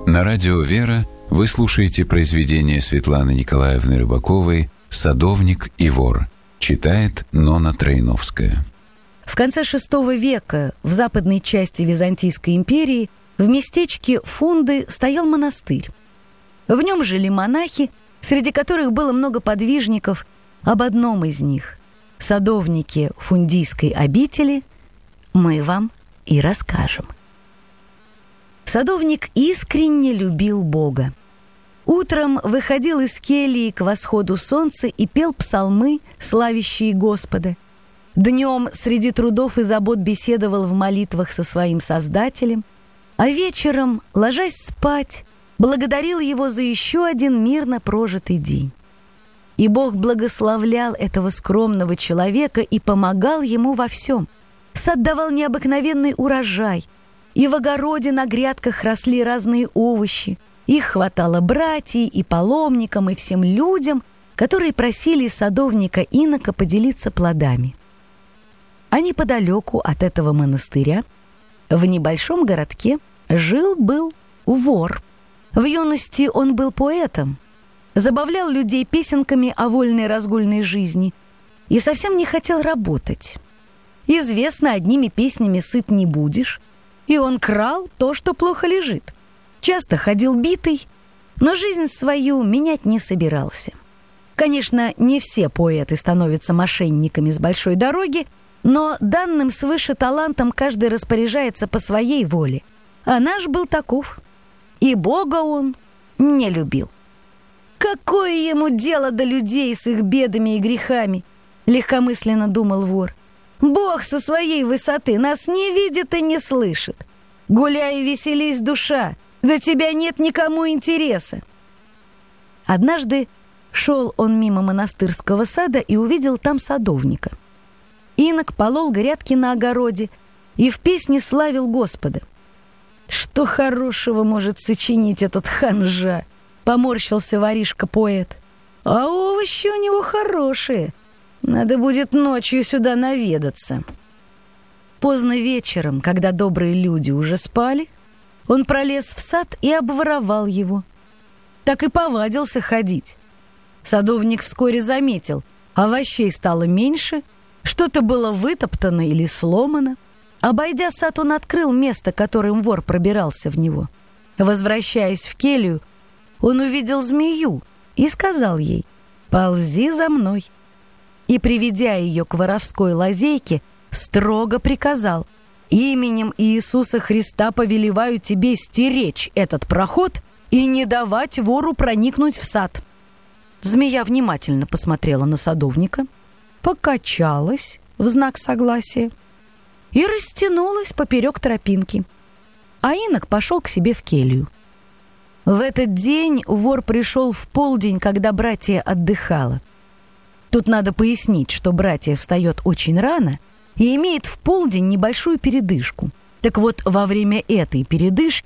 На радио «Вера» вы слушаете произведение Светланы Николаевны Рыбаковой «Садовник и вор». Читает Нона Троиновская. В конце VI века в западной части Византийской империи в местечке Фунды стоял монастырь. В нем жили монахи, среди которых было много подвижников. Об одном из них, садовнике Фундийской обители, мы вам и расскажем. Садовник искренне любил Бога. Утром выходил из кельи к восходу солнца и пел псалмы, славящие Господа. Днем среди трудов и забот беседовал в молитвах со своим Создателем, а вечером, ложась спать, благодарил Его за еще один мирно прожитый день. И Бог благословлял этого скромного человека и помогал ему во всем. Сад давал необыкновенный урожай, и в огороде на грядках росли разные овощи. Их хватало братьям и паломникам, и всем людям, которые просили садовника Инока поделиться плодами. А неподалеку от этого монастыря, в небольшом городке, жил-был вор. В юности он был поэтом, забавлял людей песенками о вольной разгульной жизни и совсем не хотел работать. Известно, одними песнями сыт не будешь, и он крал то, что плохо лежит. Часто ходил битый, но жизнь свою менять не собирался. Конечно, не все поэты становятся мошенниками с большой дороги, но данным свыше талантом каждый распоряжается по своей воле. А наш был таков. И Бога он не любил. «Какое ему дело до людей с их бедами и грехами?» — легкомысленно думал вор. «Бог со своей высоты нас не видит и не слышит. Гуляй и веселись, душа, до тебя нет никому интереса». Однажды шел он мимо монастырского сада и увидел там садовника. Инок полол грядки на огороде и в песне славил Господа. «Что хорошего может сочинить этот ханжа?» — поморщился воришка-поэт. «А овощи у него хорошие. Надо будет ночью сюда наведаться». Поздно вечером, когда добрые люди уже спали, он пролез в сад и обворовал его. Так и повадился ходить. Садовник вскоре заметил, овощей стало меньше, что-то было вытоптано или сломано. Обойдя сад, он открыл место, которым вор пробирался в него. Возвращаясь в келью, он увидел змею и сказал ей: «Ползи за мной». И, приведя ее к воровской лазейке, строго приказал: «Именем Иисуса Христа повелеваю тебе стеречь этот проход и не давать вору проникнуть в сад». Змея внимательно посмотрела на садовника, покачалась в знак согласия и растянулась поперек тропинки. А инок пошел к себе в келью. В этот день вор пришел в полдень, когда братья отдыхало. Тут надо пояснить, что братья встает очень рано и имеет в полдень небольшую передышку. Так вот, во время этой передышки